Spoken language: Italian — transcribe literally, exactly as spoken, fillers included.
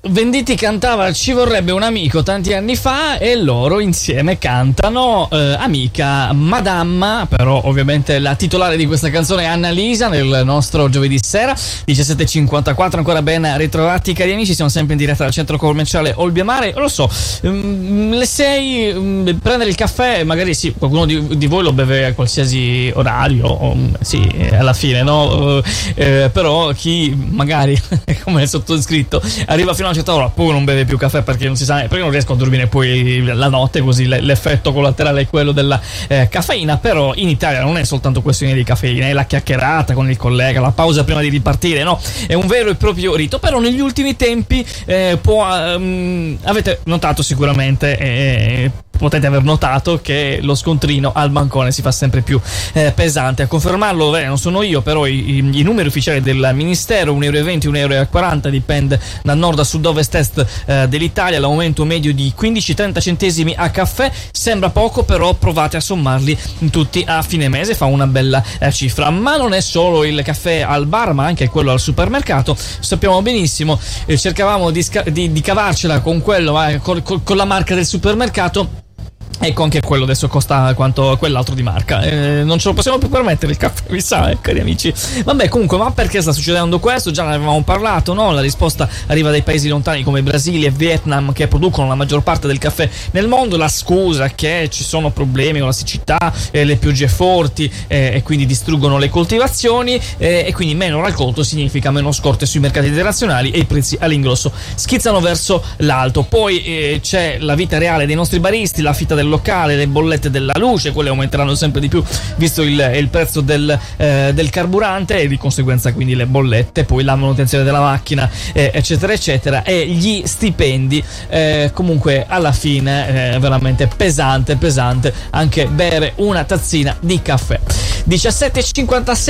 Venditti cantava Ci vorrebbe un amico tanti anni fa e loro insieme cantano eh, Amica Madamma, però ovviamente la titolare di questa canzone è Annalisa nel nostro giovedì sera diciassette e cinquantaquattro. Ancora ben ritrovati cari amici, siamo sempre in diretta dal centro commerciale Olbiamare. Lo so, um, le sei um, prendere il caffè, magari sì, qualcuno di, di voi lo beve a qualsiasi orario, um, sì, alla fine, no? Uh, eh, però chi magari come il sottoscritto arriva fino a una certa ora poi non beve più caffè perché non si sa, perché non riesco a dormire poi la notte, così l'effetto collaterale è quello della eh, caffeina. Però in Italia non è soltanto questione di caffeina, è la chiacchierata con il collega, la pausa prima di ripartire, no? È un vero e proprio rito. Però negli ultimi tempi eh, può, um, avete notato sicuramente eh, potete aver notato che lo scontrino al bancone si fa sempre più eh, pesante. A confermarlo beh, non sono io, però i, i, i numeri ufficiali del Ministero, un euro e venti, un euro e quaranta, dipende da nord a sud, ovest, est eh, dell'Italia. L'aumento medio di quindici trenta centesimi a caffè sembra poco, però provate a sommarli tutti a fine mese, fa una bella eh, cifra. Ma non è solo il caffè al bar, ma anche quello al supermercato. Sappiamo benissimo, eh, cercavamo di, sca- di, di cavarcela con quello, eh, con, con la marca del supermercato. Ecco, anche quello adesso costa quanto quell'altro di marca, eh, non ce lo possiamo più permettere il caffè, mi sa, eh, cari amici. Vabbè, comunque, ma perché sta succedendo questo? Già ne avevamo parlato, no? La risposta arriva dai paesi lontani come Brasile e Vietnam, che producono la maggior parte del caffè nel mondo. La scusa è che ci sono problemi con la siccità, eh, le piogge forti eh, e quindi distruggono le coltivazioni, eh, e quindi meno raccolto significa meno scorte sui mercati internazionali e i prezzi all'ingrosso schizzano verso l'alto. Poi eh, c'è la vita reale dei nostri baristi, la fitta del locale, le bollette della luce, quelle aumenteranno sempre di più visto il, il prezzo del, eh, del carburante e di conseguenza quindi le bollette, poi la manutenzione della macchina eh, eccetera eccetera, e gli stipendi. Eh, comunque alla fine eh, veramente pesante pesante anche bere una tazzina di caffè. diciassette e cinquantasei